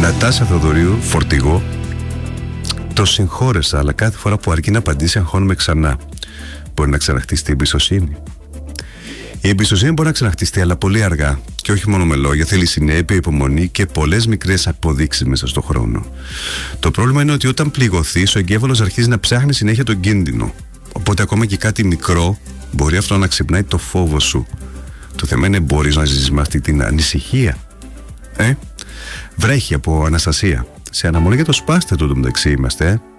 Νατάσα Θεοδωρίου, φορτηγό. Το συγχώρεσα, αλλά κάθε φορά που αρκεί να απαντήσει αγχώνομαι ξανά. Μπορεί να ξαναχτίσει την εμπιστοσύνη. Η εμπιστοσύνη μπορεί να ξαναχτιστεί, αλλά πολύ αργά. Και όχι μόνο με λόγια. Θέλει συνέπεια, υπομονή και πολλές μικρές αποδείξεις μέσα στον χρόνο. Το πρόβλημα είναι ότι όταν πληγωθείς, ο εγκέφαλος αρχίζει να ψάχνει συνέχεια τον κίνδυνο. Οπότε ακόμα και κάτι μικρό μπορεί αυτό να ξυπνάει το φόβο σου. Το θέμα είναι, μπορείς να ζήσεις με αυτή την ανησυχία? Βρέχει από Αναστασία. Σε αναμονή για το σπάστε το μεταξύ είμαστε.